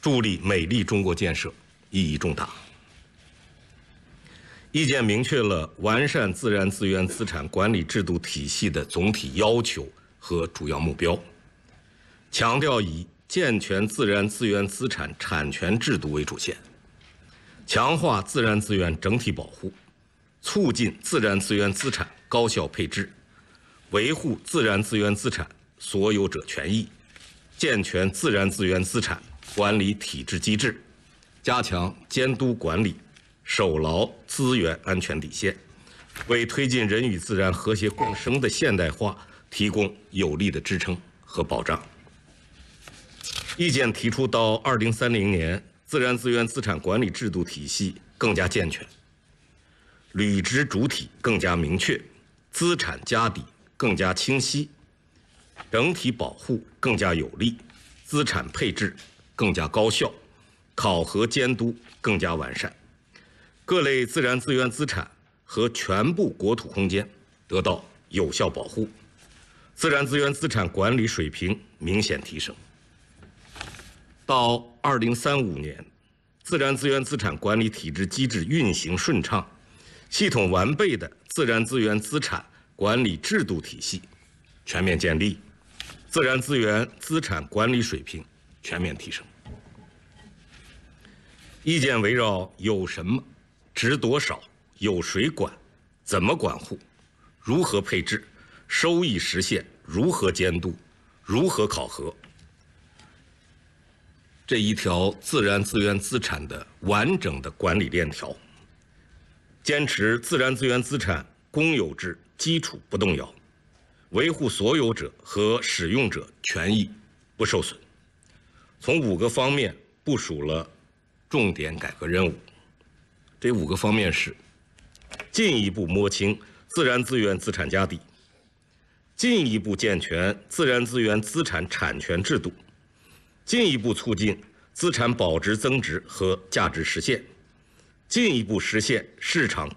助力美丽中国建设意义重大。意见明确了完善自然资源资产管理制度体系的总体要求和主要目标，强调以健全自然资源资产产权制度为主线，强化自然资源整体保护，促进自然资源资产高效配置，维护自然资源资产所有者权益，健全自然资源资产管理体制机制，加强监督管理，守牢资源安全底线，为推进人与自然和谐共生的现代化提供有力的支撑和保障。意见提出，到2030年，自然资源资产管理制度体系更加健全，履职主体更加明确，资产家底更加清晰，整体保护更加有力，资产配置更加高效，考核监督更加完善，各类自然资源资产和全部国土空间得到有效保护，自然资源资产管理水平明显提升。到2035年，自然资源资产管理体制机制运行顺畅，系统完备的自然资源资产管理制度体系全面建立，自然资源资产管理水平全面提升。意见围绕有什么、值多少、有谁管、怎么管护、如何配置、收益实现如何监督、如何考核，这一条自然资源资产的完整的管理链条，坚持自然资源资产公有制基础不动摇，维护所有者和使用者权益不受损，从5个方面部署了重点改革任务。这5个方面是：进一步摸清自然资源资产家底，进一步健全自然资源资产产权制度，进一步促进资产保值增值和价值实现，进一步实现市场